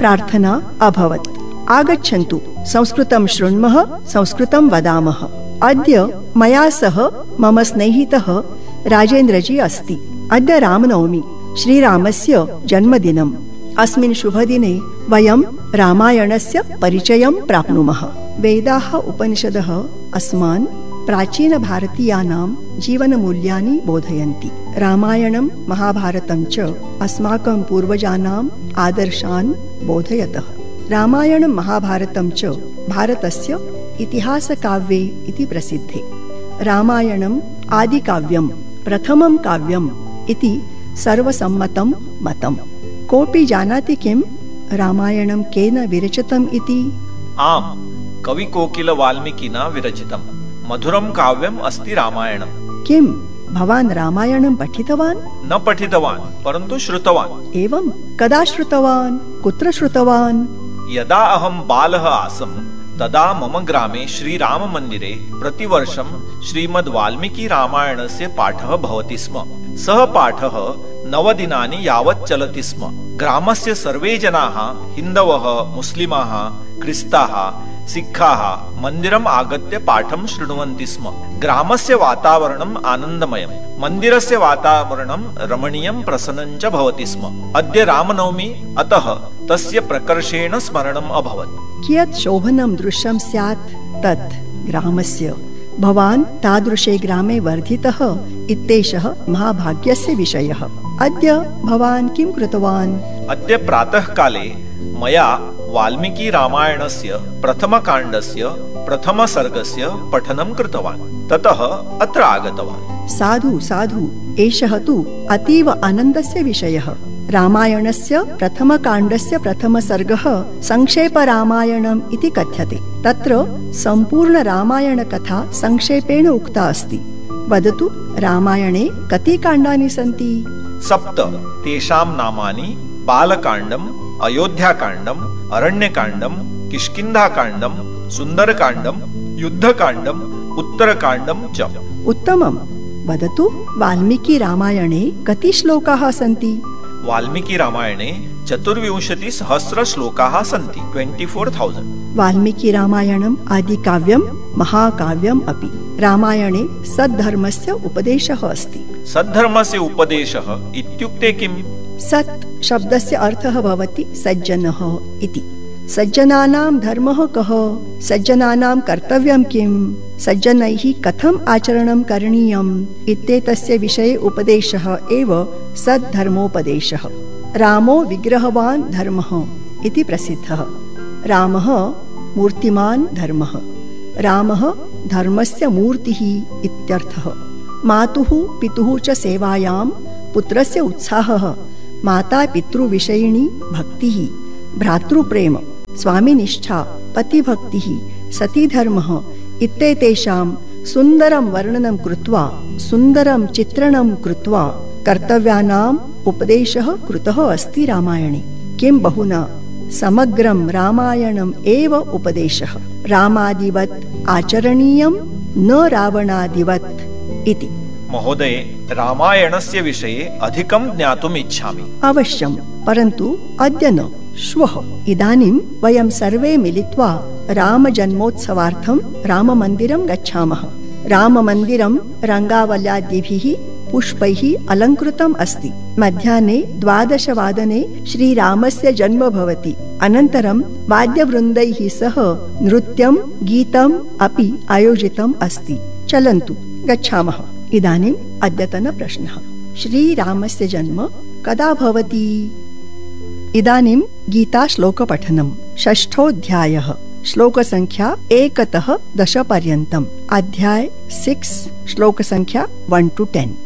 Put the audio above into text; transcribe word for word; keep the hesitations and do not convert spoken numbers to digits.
प्रार्थना अभवत्। आगच्छन्तु, संस्कृतं शृण्मः, संस्कृतं वदामः। अद्य मया सह मम स्नेहितः राजेन्द्रजी अस्ति। अद्य रामनवमी, श्रीरामस्य जन्मदिनम्। अस्मिन् शुभदिने वयं रामायणस्य परिचयं प्राप्नुमः। वेदाः उपनिषदः अस्मान् प्राचीनभारतीयानां जीवनमूल्यानि बोधयन्ति। रामायणं महाभारतं च अस्माकं पूर्वजानाम् आदर्शान् बोधयतः। रामायणं महाभारतं च भारतस्य इतिहासकाव्ये इति प्रसिद्धे। रामायणम् आदिकाव्यं, प्रथमं काव्यम् इति सर्वसम्मतं मतम्। कोऽपि जानाति किं रामायणं केन विरचितम् इति? आम्, कविकोकिल वाल्मीकिना विरचितम् मधुरं काव्यम् अस्ति रामायणम्। किं भवान् रामायणं पठितवान्? न पठितवान्, परन्तु श्रुतवान्। एवं, कदा श्रुतवान्? कुत्र श्रुतवान्? यदा अहं बालः आसम् तदा मम ग्रामे श्रीराममन्दिरे प्रतिवर्षं श्रीमद् वाल्मीकि रामायणस्य पाठः भवति स्म। सः पाठः नवदिनानि यावत् चलति स्म। ग्रामस्य सर्वे जनाः, हिन्दवः, मुस्लिमाः, क्रिस्ताः, सिक्खाः मन्दिरम् आगत्य पाठं शृण्वन्ति स्म। ग्रामस्य वातावरणम् आनन्दमयम्, मन्दिरस्य वातावरणं रमणीयं प्रसन्नं च भवति स्म। अद्य रामनवमी, अतः तस्य प्रकर्षेण स्मरणम् अभवत्। कियत् शोभनं दृश्यं स्यात् तत् ग्रामस्य। भवान् तादृशे ग्रामे वर्धितः इत्येषः महाभाग्यस्य विषयः। अद्य भवान् किं कृतवान्? अद्य प्रातः काले मया वाल्मीकि रामायणस्य प्रथमकाण्डस्य प्रथमसर्गस्य पठनं कृतवान्। ततः अत्र आगतवान्। साधु साधु, एषः तु अतीव आनन्दस्य विषयः। रामायणस्य प्रथमकाण्डस्य प्रथमसर्गः संक्षेपरामायणम् इति कथ्यते। तत्र सम्पूर्णरामायणकथा संक्षेपेण उक्ता अस्ति। वदतु, रामायणे कति काण्डानि सन्ति? सप्त। तेषां नामानि बालकाण्डम्, अयोध्याकाण्डम्, अरण्यकाण्डम्, किष्किन्धाकाण्डम्, सुन्दरकाण्डम्, युद्धकाण्डम्, उत्तरकाण्डम् च। उत्तमम्। वदतु, वाल्मीकि रामायणे कति श्लोकाः सन्ति? वाल्मीकि रामायणे चतुर्विंशति सहस्र श्लोकाः सन्ति, ट्वेण्टि फोर् थौसण्ड्। वाल्मीकि रामायणम् आदिकाव्यं, महाकाव्यम् अपि। रामायणे सद्धर्मस्य उपदेशः अस्ति। सद्धर्मस्य उपदेशः इत्युक्ते किम्? सत् शब्दस्य अर्थः भवति सज्जनः इति। सज्जनानां धर्मः कः? सज्जनानां कर्तव्यं किं? सज्जनैः कथम् आचरणं करणीयम् इत्येतस्य विषये उपदेशः एव सद्धर्मोपदेशः। रामो विग्रहवान् धर्मः इति प्रसिद्धः। रामः मूर्तिमान् धर्मः। रामः धर्मस्य मूर्तिः इत्यर्थः। मातुः पितुः च सेवायां पुत्रस्य उत्साहः, माता पितृविषयिणी भक्तिः, भ्रातृप्रेम, स्वामिनिष्ठा, पतिभक्तिः, सतीधर्मः इत्येतेषां सुन्दरं वर्णनं कृत्वा, सुन्दरं चित्रणं कृत्वा कर्तव्यानाम् उपदेशः कृतः अस्ति रामायणे। किं बहुना, समग्रं रामायणम् एव उपदेशः। रामादिवत् आचरणीयं, न रावणादिवत् इति। महोदय, रामायणस्य विषये अधिकं ज्ञातुम् इच्छामि। अवश्यं, परन्तु अद्य न, श्वः। इदानीं वयं सर्वे मिलित्वा रामजन्मोत्सवार्थं राममन्दिरं गच्छामः। राममन्दिरं रङ्गावल्यादिभिः पुष्पैः अलङ्कृतम् अस्ति। मध्याह्ने द्वादशवादने श्रीरामस्य जन्म भवति। अनन्तरं वाद्यवृन्दैः सह नृत्यं, गीतम् अपि आयोजितम् अस्ति। चलन्तु गच्छामः। इदानीम् अद्यतनप्रश्नः। श्रीरामस्य जन्म कदा भवति? इदानीं गीताश्लोकपठनम्। षष्ठोऽध्यायः, श्लोकसङ्ख्या एकतः दशपर्यन्तम्। अध्याय सिक्स्, श्लोकसङ्ख्या वन् टु टेन्।